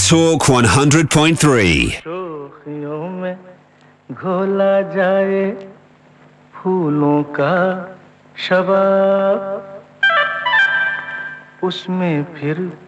Talk 100.3. शोखियों में घोला जाए फूलों का शबाब, उसमें फिर